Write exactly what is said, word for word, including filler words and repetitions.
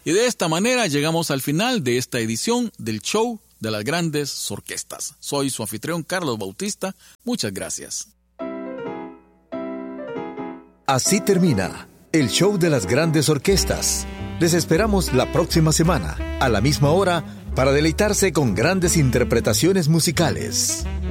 Y de esta manera llegamos al final de esta edición del show de las grandes orquestas. Soy su anfitrión Carlos Bautista. Muchas gracias. Así termina el show de las grandes orquestas. Les esperamos la próxima semana, a la misma hora, para deleitarse con grandes interpretaciones musicales.